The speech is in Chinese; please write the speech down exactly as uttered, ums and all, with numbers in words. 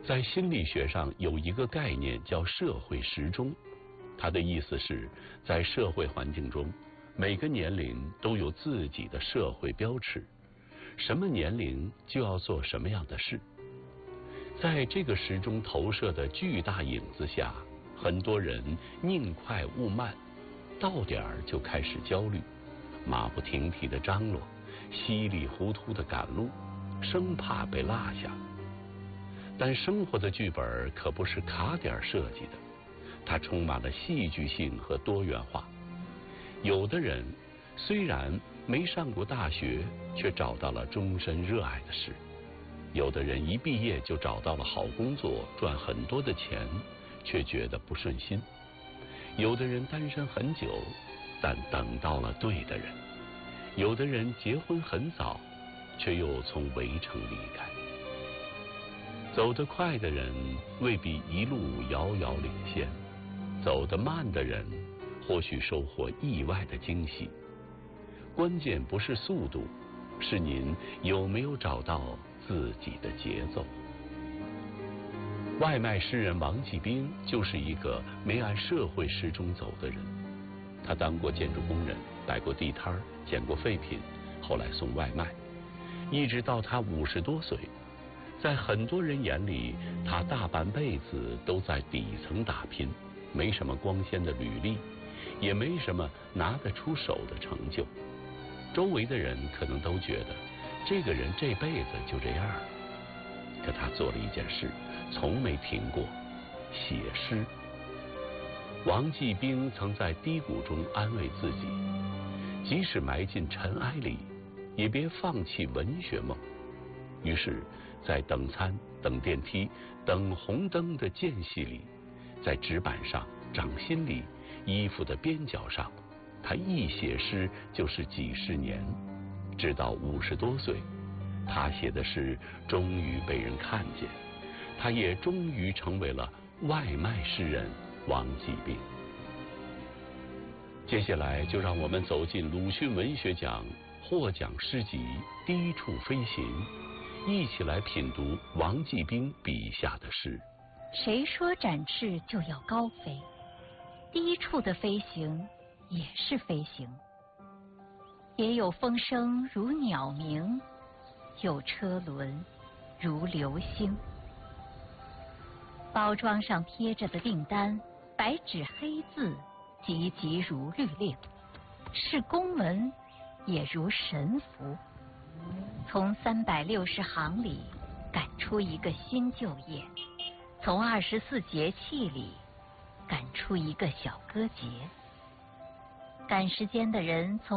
在心理学上有一个概念叫社会时钟，它的意思是在社会环境中，每个年龄都有自己的社会标尺，什么年龄就要做什么样的事。在这个时钟投射的巨大影子下，很多人宁快勿慢，到点儿就开始焦虑，马不停蹄地张罗，稀里糊涂地赶路，生怕被落下。但生活的剧本可不是卡点设计的，它充满了戏剧性和多元化。有的人虽然没上过大学，却找到了终身热爱的事；有的人一毕业就找到了好工作，赚很多的钱，却觉得不顺心；有的人单身很久，但等到了对的人；有的人结婚很早，却又从围城离开。走得快的人未必一路遥遥领先，走得慢的人或许收获意外的惊喜。关键不是速度，是您有没有找到自己的节奏。外卖诗人王继兵就是一个没按社会时钟走的人。他当过建筑工人，摆过地摊，捡过废品，后来送外卖，一直到他五十多岁。在很多人眼里，他大半辈子都在底层打拼，没什么光鲜的履历，也没什么拿得出手的成就。周围的人可能都觉得这个人这辈子就这样。可他做了一件事，从没停过，写诗。王继兵曾在低谷中安慰自己，即使埋进尘埃里，也别放弃文学梦。于是在等餐、等电梯、等红灯的间隙里，在纸板上、掌心里、衣服的边角上，他一写诗就是几十年，直到五十多岁，他写的诗终于被人看见，他也终于成为了外卖诗人王继兵。接下来就让我们走进鲁迅文学奖获奖诗集《低处飞行》，一起来品读王继兵笔下的诗。 谁说展翅就要高飞？低处的飞行也是飞行，也有风声如鸟鸣，有车轮如流星。包装上贴着的订单，白纸黑字，急急如律令，是公文也如神符。从三百六十行里赶出一个新旧业，从二十四节气里赶出一个小歌节。赶时间的人从